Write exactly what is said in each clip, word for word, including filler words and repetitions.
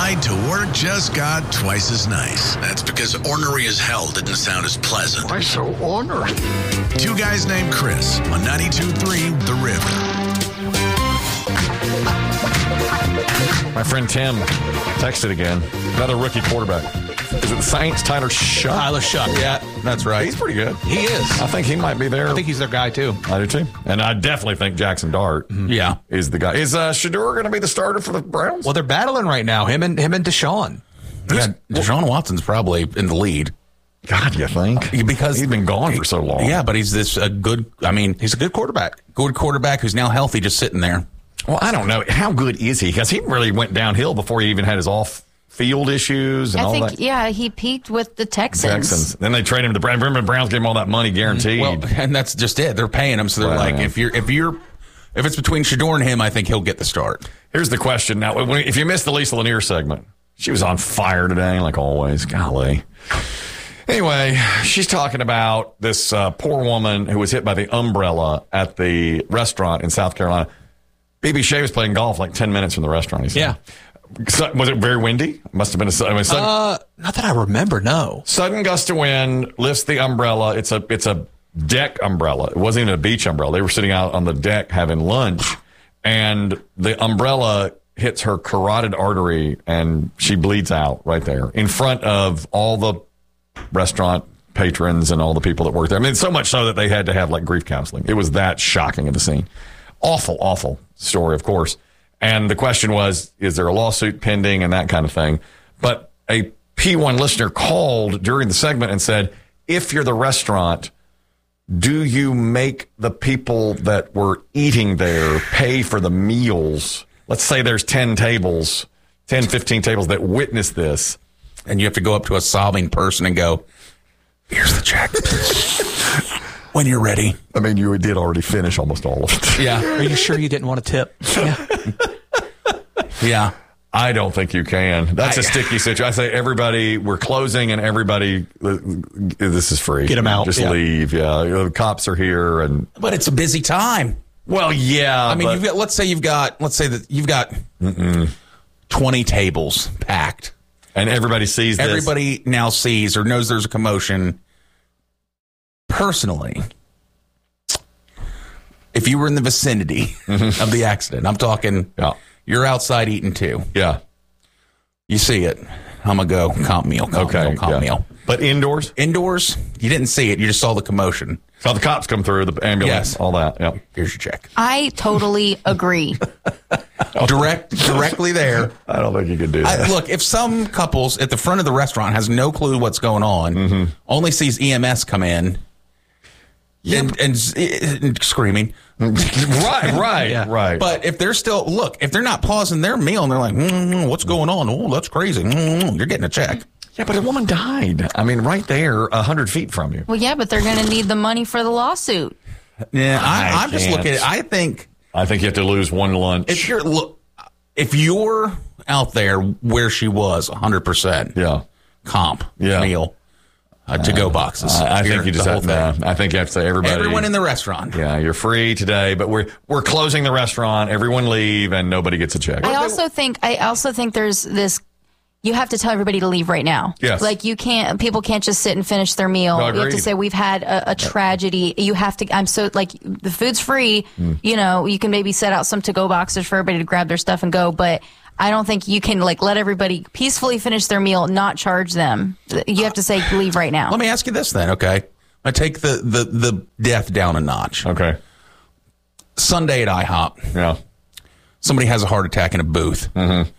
ride to work just got twice as nice. That's because ornery as hell didn't sound as pleasant. Why so ornery? Two guys named Chris on ninety-two point three The River. My friend Tim texted again. Another rookie quarterback. Is it the Saints? Tyler Shuck? Tyler Shuck. Yeah, that's right. He's pretty good. He is. I think he might be there. I think he's their guy, too. I do, too. And I definitely think Jackson Dart Yeah. is the guy. Is uh, Shedeur going to be the starter for the Browns? Well, they're battling right now, him and him and Deshaun. Yeah, Deshaun Watson's probably in the lead. God, you think? Because he's been gone for so long. Yeah, but he's this a good, I mean, He's a good quarterback. good quarterback who's now healthy just sitting there. Well, I don't know. How good is he? Because he really went downhill before he even had his off-field issues and I all think, that. yeah, he peaked with the Texans. Texans. Then they traded him to Browns. Remember, the Browns gave him all that money guaranteed. Well, and that's just it. They're paying him, so they're Wow. like, if you're, if you're, if it's between Shedeur and him, I think he'll get the start. Here's the question. Now, when- if you missed the Lisa Lanier segment, she was on fire today, like always. Golly. Anyway, she's talking about this uh, poor woman who was hit by the umbrella at the restaurant in South Carolina. B B Shea was playing golf like ten minutes from the restaurant, he said. Yeah. So, was it very windy? Must have been a, I mean, sudden, Uh, not that I remember, no. sudden gust of wind lifts the umbrella. It's a it's a deck umbrella. It wasn't even a beach umbrella. They were sitting out on the deck having lunch, and the umbrella hits her carotid artery, and she bleeds out right there in front of all the restaurant patrons and all the people that work there. I mean, so much so that they had to have like grief counseling. It was that shocking of a scene. Awful, awful story, of course. And the question was, is there a lawsuit pending and that kind of thing? But a P one listener called during the segment and said, if you're the restaurant, do you make the people that were eating there pay for the meals? Let's say there's ten tables, ten, fifteen tables that witness this. And you have to go up to a sobbing person and go, here's the check. When you're ready. I mean, you did already finish almost all of it. Yeah. Are you sure you didn't want to tip? Yeah. Yeah. I don't think you can. That's a I- sticky situation. I say everybody, we're closing and everybody, uh, this is free. Get 'em out, Just yeah. leave. Yeah. You know, the cops are here and, But it's a busy time. well, yeah. I mean, but- you've got, let's say you've got, let's say that you've got twenty tables packed. and everybody sees this. Everybody now sees or knows there's a commotion. Personally, if you were in the vicinity of the accident, I'm talking, Yeah. you're outside eating too. Yeah. You see it. I'm going to go comp meal, comp Okay. meal, comp yeah. meal. But indoors? Indoors, you didn't see it. You just saw the commotion. Saw the cops come through, the ambulance, Yes. all that. Yeah. Here's your check. I totally agree. Direct, directly there. I don't think you could do that. I, look, if some couples at the front of the restaurant has no clue what's going on, Mm-hmm. only sees E M S come in and, and, and screaming. right, right, Yeah. right. But if they're still, look, if they're not pausing their meal and they're like, mm, what's going on? Oh, that's crazy. Mm, you're getting a check. yeah, but a woman died. I mean, right there, a hundred feet from you. Well, yeah, but they're going to need the money for the lawsuit. Yeah, I I, I'm just can't. looking at, I think I think you have to lose one lunch. if you're, look, if you're out there where she was, one hundred percent yeah. comp Yeah. meal, uh, to go boxes. I, I Here, think you just the have whole thing. to, I think you have to say everybody. Everyone in the restaurant. Yeah, you're free today, but we're we're closing the restaurant. Everyone leave, and nobody gets a check. I also think I also think there's this. You have to tell everybody to leave right now. Yes. Like you can't. People can't just sit and finish their meal. No, you have to agreed. say we've had a, a tragedy. You have to. I'm so like the food's free. Hmm. You know, you can maybe set out some to go boxes for everybody to grab their stuff and go. But I don't think you can like let everybody peacefully finish their meal, not charge them. You have to say leave right now. Let me ask you this then, okay? I take the, the, the death down a notch. Okay. Sunday at IHOP, Yeah. somebody has a heart attack in a booth. Mm-hmm.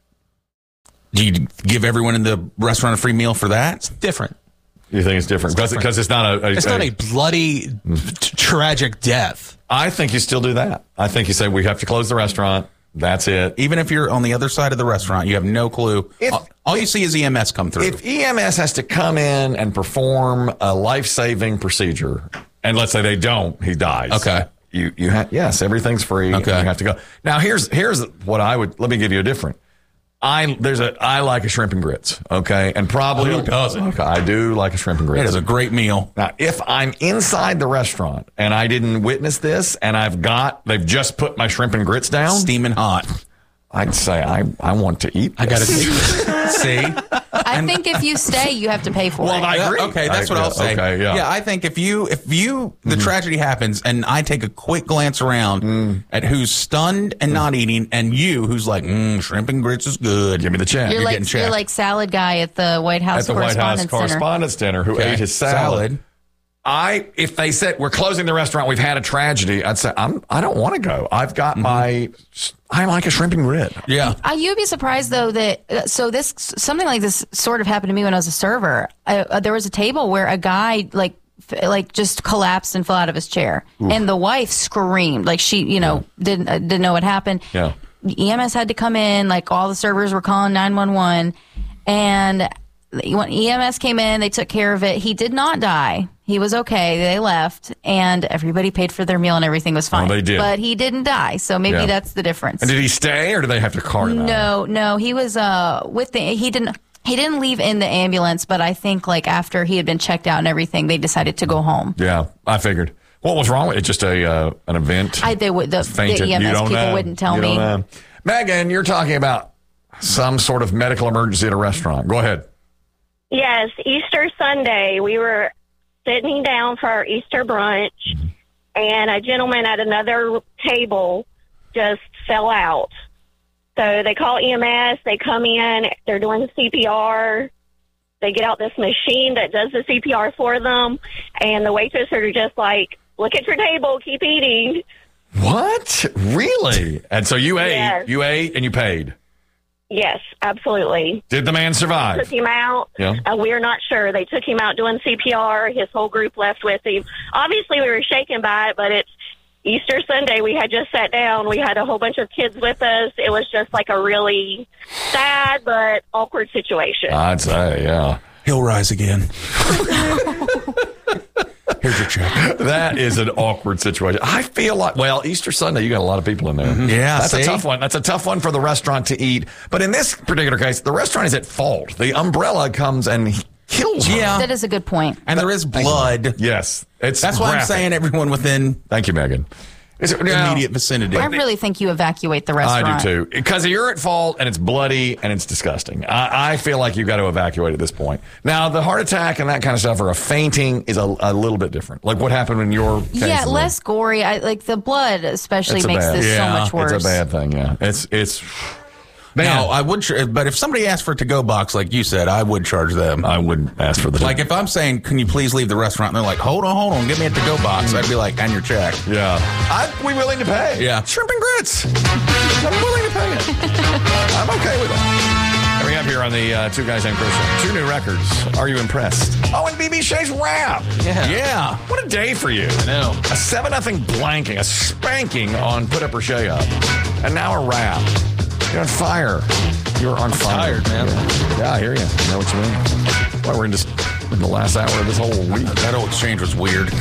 Do you give everyone in the restaurant a free meal for that? Different. You think it's different because different. it's not a, a It's not a bloody, t- tragic death. I think you still do that. I think you say we have to close the restaurant. That's it. Even if you're on the other side of the restaurant, you have no clue. If- all, all you see is E M S come through. If E M S has to come in and perform a life-saving procedure, and let's say they don't, he dies. Okay. You you have yes, everything's free. Okay. You have to go. Now here's here's what I would. Let me give you a different. I there's a I like a shrimp and grits. Okay, and probably Who doesn't? Okay, I do like a shrimp and grits. it is a great meal. Now, if I'm inside the restaurant and I didn't witness this, and I've got they've just put my shrimp and grits down, Steaming hot. I'd say I, I want to eat this. I got to see. I think if you stay, you have to pay for Well, it. I agree. Okay, that's I what agree. I'll say. Okay, yeah. yeah, I think if you if you the mm-hmm. tragedy happens and I take a quick glance around mm. at who's stunned and mm. not eating, and you who's like mm, shrimp and grits is good, give me the check. You're, You're like getting checked. you're like salad guy at the White House at the White House Correspondents' Dinner. Correspondence Dinner who Okay. ate his salad. salad. I if they said we're closing the restaurant, we've had a tragedy, I'd say I'm I don't want to go. I've got mm-hmm. my I like a shrimp and grit. Yeah. Uh, you'd be surprised though that uh, so this something like this sort of happened to me when I was a server. I, uh, there was a table where a guy like f- like just collapsed and fell out of his chair, Oof. and the wife screamed like she you know yeah. didn't uh, didn't know what happened. Yeah. E M S had to come in. Like all the servers were calling nine one one, and when E M S came in, they took care of it. He did not die. He was okay. They left, and everybody paid for their meal, and everything was fine. Oh, they did. But he didn't die, so maybe Yeah. that's the difference. And did he stay, or did they have to cart him out? No, no, he was uh with the he didn't he didn't leave in the ambulance, but I think like after he had been checked out and everything, they decided to go home. Yeah, I figured. What was wrong with it? Just a uh, an event? I they would the, the Fainted. E M You S don't people know. wouldn't tell You me. don't know. Megan, you're talking about some sort of medical emergency at a restaurant. Go ahead. Yes, Easter Sunday, we were sitting down for our Easter brunch, and a gentleman at another table just fell out. So they call E M S, they come in, they're doing C P R, they get out this machine that does the C P R for them, and the waitress are just like, look at your table, keep eating. What? Really? And so you ate, Yes. you ate, and you paid. Yes, absolutely. Did the man Took survive? him out. Yeah. Uh, we're not sure. They took him out doing C P R. His whole group left with him. Obviously, we were shaken by it, but it's Easter Sunday. We had just sat down. We had a whole bunch of kids with us. It was just like a really sad but awkward situation. I'd say, yeah. He'll rise again. Here's your check. That is an awkward situation. I feel like, well, Easter Sunday, you got a lot of people in there. Mm-hmm. Yeah, That's see? a tough one. That's a tough one for the restaurant to eat. But in this particular case, the restaurant is at fault. The umbrella comes and he kills her. Yeah. That is a good point. And there is blood. Yes. It's That's why I'm graphic. saying everyone within Thank you, Megan. Is it, now, immediate vicinity. I really think you evacuate the restaurant. I do too. Because you're at fault and it's bloody and it's disgusting. I, I feel like you've got to evacuate at this point. Now, the heart attack and that kind of stuff or a fainting is a, a little bit different. Like what happened in your case. Yeah, less gory. I like the blood especially It's a makes bad- this Yeah, so much worse. It's a bad thing, yeah. It's, it's, man, Now, I would, tr- but if somebody asked for a to-go box, like you said, I would charge them. I wouldn't ask for the. Like if I'm saying, can you please leave the restaurant? And they're like, hold on, hold on, give me a to-go box. I'd be like, and your check. yeah. I'd be willing to pay. Yeah. Shrimp and grits. I'm willing to pay it. I'm okay with it. Coming up here on the uh, Two Guys Named Chris show, two new records. Are you impressed? Oh, and B B Shay's rap. Yeah. Yeah. What a day for you. I know. A seven nothing blanking, a spanking on Put Up or Shay Up. And now a rap. You're on fire. You're on fire. tired, man. Yeah. yeah, I hear you. I know what you mean. Well, we're in, just, in the last hour of this whole week. That old exchange was weird.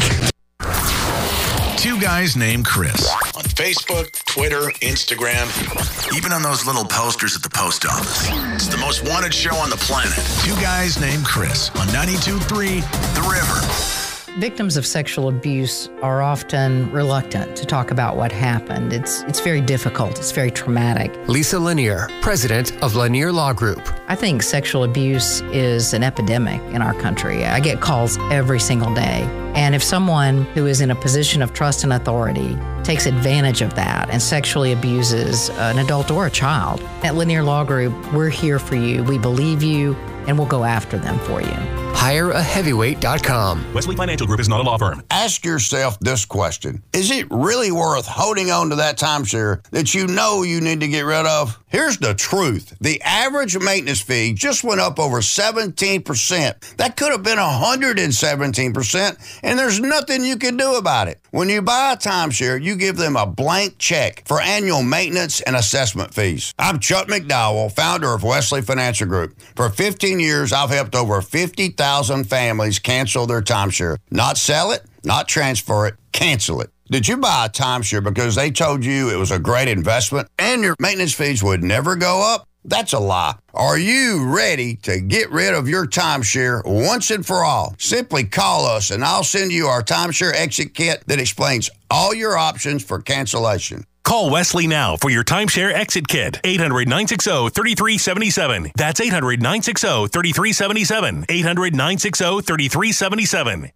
Two Guys Named Chris. On Facebook, Twitter, Instagram, even on those little posters at the post office. It's the most wanted show on the planet. Two Guys Named Chris on ninety-two point three The River. Victims of sexual abuse are often reluctant to talk about what happened. It's it's very difficult. It's very traumatic. Lisa Lanier, president of Lanier Law Group. I think sexual abuse is an epidemic in our country. I get calls every single day. And if someone who is in a position of trust and authority takes advantage of that and sexually abuses an adult or a child, at Lanier Law Group, we're here for you. We believe you, and we'll go after them for you. hire a heavyweight dot com. Wesley Financial Group is not a law firm. Ask yourself this question. Is it really worth holding on to that timeshare that you know you need to get rid of? Here's the truth. The average maintenance fee just went up over seventeen percent. That could have been one hundred seventeen percent, and there's nothing you can do about it. When you buy a timeshare, you give them a blank check for annual maintenance and assessment fees. I'm Chuck McDowell, founder of Wesley Financial Group. For fifteen years, I've helped over fifty thousand families cancel their timeshare. Not sell it, not transfer it, cancel it. Did you buy a timeshare because they told you it was a great investment and your maintenance fees would never go up? That's a lie. Are you ready to get rid of your timeshare once and for all? Simply call us and I'll send you our timeshare exit kit that explains all your options for cancellation. Call Wesley now for your timeshare exit kit. eight hundred, nine six zero, three three seven seven. That's eight hundred, nine six zero, three three seven seven. eight hundred, nine six zero, three three seven seven.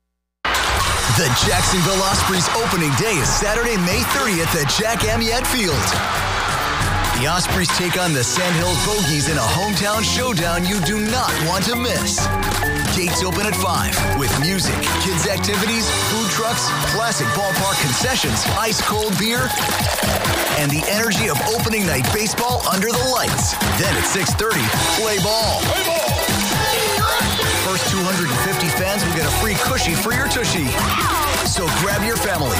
The Jacksonville Ospreys opening day is Saturday, May thirtieth at Jack Amyette Field. The Ospreys take on the Sandhills Bogies in a hometown showdown you do not want to miss. Gates open at five with music, kids' activities, food trucks, classic ballpark concessions, ice-cold beer, and the energy of opening night baseball under the lights. Then at six thirty, play ball. Play ball! First two hundred fifty fans will get a free cushy for your tushy. So grab your family.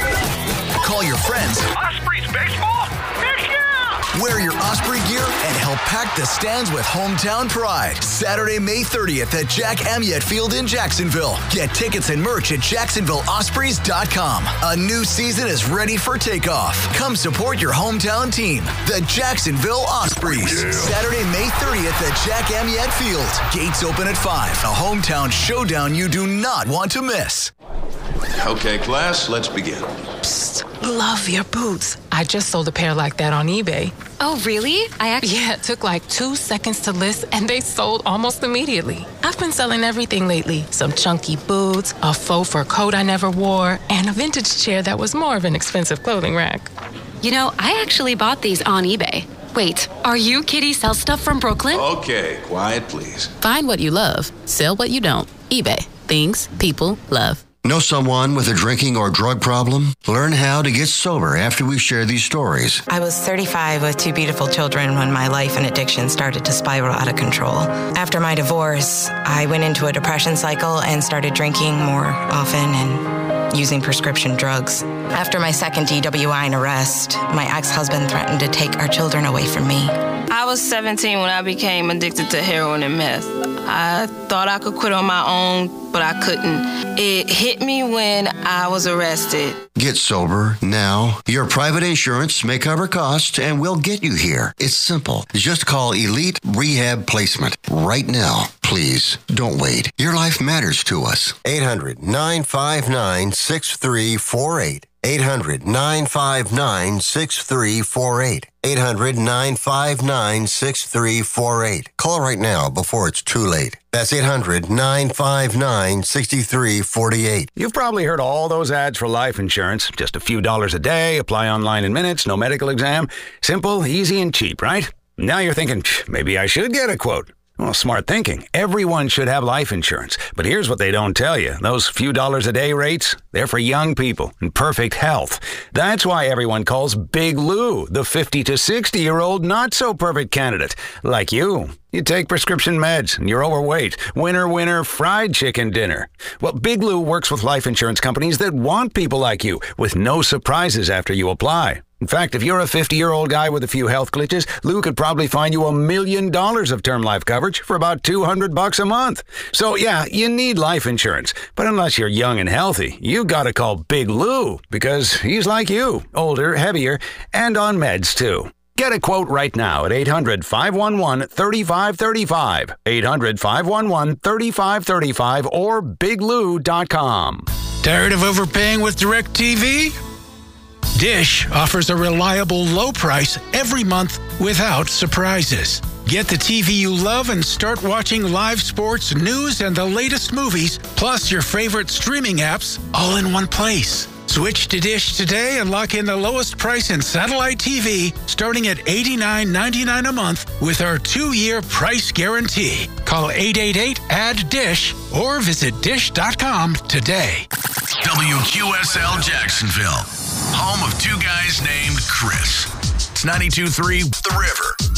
Call your friends. Ospreys baseball? Heck yeah! Wear your Osprey gear and help pack the stands with hometown pride. Saturday, May thirtieth at Jack Amyette Field in Jacksonville. Get tickets and merch at jacksonville ospreys dot com. A new season is ready for takeoff. Come support your hometown team, the Jacksonville Ospreys. Yeah. Saturday, May thirtieth at Jack Amyette Field. Gates open at five. A hometown showdown you do not want to miss. Okay, class, let's begin. Psst, love your boots. I just sold a pair like that on eBay. Oh, really? I actually... Yeah, it took like two seconds to list, and they sold almost immediately. I've been selling everything lately. Some chunky boots, a faux fur coat I never wore, and a vintage chair that was more of an expensive clothing rack. You know, I actually bought these on eBay. Wait, are you Kitty Sell Stuff from Brooklyn? Okay, quiet, please. Find what you love. Sell what you don't. eBay. Things people love. Know someone with a drinking or drug problem? Learn how to get sober after we share these stories. I was thirty-five with two beautiful children when my life and addiction started to spiral out of control. After my divorce, I went into a depression cycle and started drinking more often and using prescription drugs. After my second D W I and arrest, my ex-husband threatened to take our children away from me. I was seventeen when I became addicted to heroin and meth. I thought I could quit on my own, but I couldn't. It hit me when I was arrested. Get sober now. Your private insurance may cover costs and we'll get you here. It's simple. Just call Elite Rehab Placement right now. Please, don't wait. Your life matters to us. eight hundred, nine five nine, six three four eight. eight hundred, nine five nine, six three four eight. eight hundred, nine five nine, six three four eight. Call right now before it's too late. That's eight hundred, nine five nine, six three four eight. You've probably heard all those ads for life insurance. Just a few dollars a day, apply online in minutes, no medical exam. Simple, easy, and cheap, right? Now you're thinking, maybe I should get a quote. Well, smart thinking. Everyone should have life insurance. But here's what they don't tell you. Those few dollars a day rates, they're for young people in perfect health. That's why everyone calls Big Lou the fifty to sixty-year-old not-so-perfect candidate. Like you. You take prescription meds and you're overweight. Winner, winner, fried chicken dinner. Well, Big Lou works with life insurance companies that want people like you with no surprises after you apply. In fact, if you're a fifty-year-old guy with a few health glitches, Lou could probably find you a million dollars of term life coverage for about two hundred bucks a month. So yeah, you need life insurance. But unless you're young and healthy, you gotta call Big Lou because he's like you, older, heavier, and on meds too. Get a quote right now at eight hundred, five one one, three five three five, eight hundred, five one one, three five three five, or big lou dot com. Tired of overpaying with DirecTV? Dish offers a reliable low price every month without surprises. Get the T V you love and start watching live sports, news, and the latest movies, plus your favorite streaming apps all in one place. Switch to Dish today and lock in the lowest price in satellite T V, starting at eighty-nine ninety-nine a month with our two-year price guarantee. Call eight eight eight, A D D D I S H or visit dish dot com today. W Q S L Jacksonville, home of two guys named Chris. It's ninety-two point three The River.